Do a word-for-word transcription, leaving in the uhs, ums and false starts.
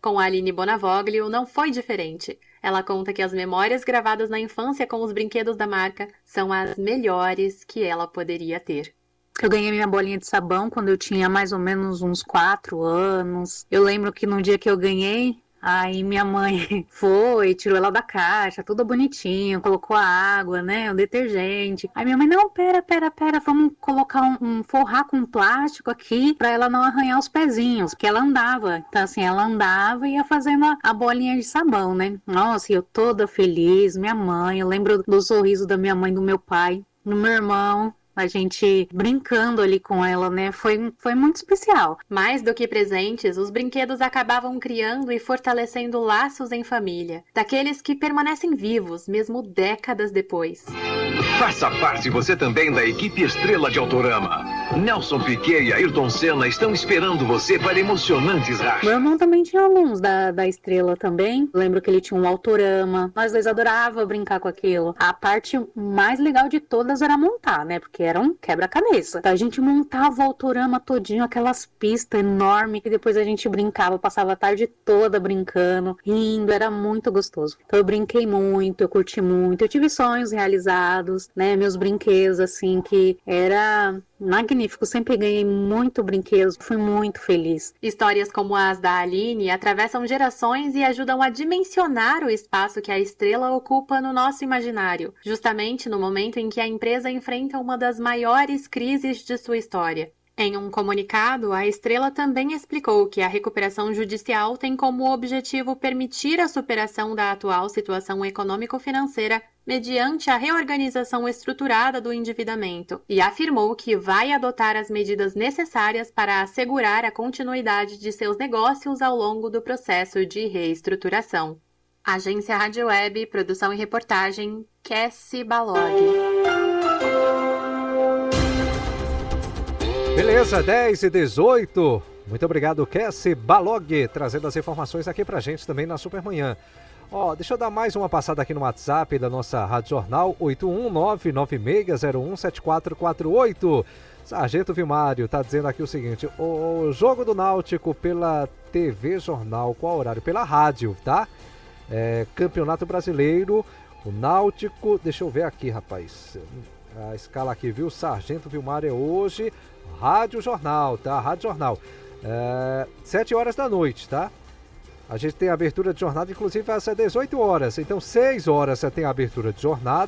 Com a Aline Bonavoglio não foi diferente. Ela conta que as memórias gravadas na infância com os brinquedos da marca são as melhores que ela poderia ter. Eu ganhei minha bolinha de sabão quando eu tinha mais ou menos uns quatro anos. Eu lembro que no dia que eu ganhei, aí minha mãe foi, tirou ela da caixa, tudo bonitinho, colocou a água, né, o detergente. Aí minha mãe, não, pera, pera, pera, vamos colocar um, um forrar com plástico aqui pra ela não arranhar os pezinhos, porque ela andava. Então assim, ela andava e ia fazendo a, a bolinha de sabão, né. Nossa, e eu toda feliz, minha mãe, eu lembro do sorriso da minha mãe e do meu pai, do meu irmão, a gente brincando ali com ela, né? Foi, foi muito especial. Mais do que presentes, os brinquedos acabavam criando e fortalecendo laços em família, daqueles que permanecem vivos, mesmo décadas depois. Faça parte você também da equipe Estrela de Autorama. Nelson Piquet e Ayrton Senna estão esperando você para emocionantes rachas. Meu irmão também tinha alguns da, da Estrela também. Lembro que ele tinha um Autorama. Nós dois adorava brincar com aquilo. A parte mais legal de todas era montar, né? Porque era um quebra-cabeça. Então, a gente montava o Autorama todinho, aquelas pistas enormes que depois a gente brincava, passava a tarde toda brincando, rindo, era muito gostoso. Então eu brinquei muito, eu curti muito, eu tive sonhos realizados, né? Meus brinquedos, assim, que era magnífico, sempre ganhei muito brinquedos, fui muito feliz. Histórias como as da Aline atravessam gerações e ajudam a dimensionar o espaço que a Estrela ocupa no nosso imaginário, justamente no momento em que a empresa enfrenta uma das maiores crises de sua história. Em um comunicado, a Estrela também explicou que a recuperação judicial tem como objetivo permitir a superação da atual situação econômico-financeira mediante a reorganização estruturada do endividamento e afirmou que vai adotar as medidas necessárias para assegurar a continuidade de seus negócios ao longo do processo de reestruturação. Agência Rádio Web, produção e reportagem, Cassie Balog. Beleza, dez e dezoito. Muito obrigado, Cassie Balog, trazendo as informações aqui pra gente também na Supermanhã. Ó, deixa eu dar mais uma passada aqui no WhatsApp da nossa Rádio Jornal, oito um nove nove seis zero um sete quatro quatro oito. Sargento Vilmário tá dizendo aqui o seguinte: o jogo do Náutico pela T V Jornal, qual horário? Pela rádio, tá? É, Campeonato Brasileiro, o Náutico, deixa eu ver aqui, rapaz, a escala aqui, viu? Sargento Vilmário é hoje, Rádio Jornal, tá? Rádio Jornal, é, sete horas da noite, tá? A gente tem a abertura de jornada, inclusive às dezoito horas, então seis horas você tem a abertura de jornada.